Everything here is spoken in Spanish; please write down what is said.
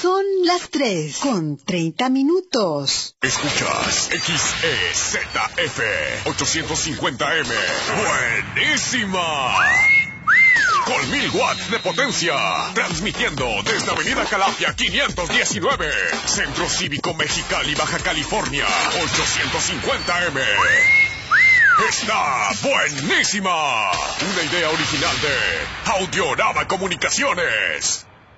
Son las 3:30. Escuchas XEZF 850M. ¡Buenísima! Con 1000 watts de potencia. Transmitiendo desde Avenida Calafia 519. Centro Cívico Mexicali, Baja California. 850M. ¡Está buenísima! Una idea original de Audiorama Comunicaciones.